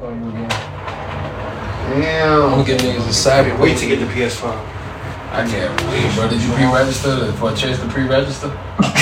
Damn. I'm gonna get niggas excited. Wait to get the PS5. I can't wait, bro. Did you pre-register for a chance to pre-register?